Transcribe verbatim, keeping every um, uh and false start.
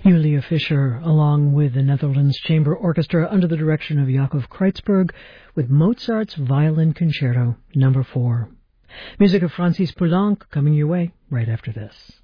Julia Fischer, along with the Netherlands Chamber Orchestra under the direction of Jacob Kreutzberg, with Mozart's Violin Concerto number four. Music of Francis Poulenc coming your way right after this.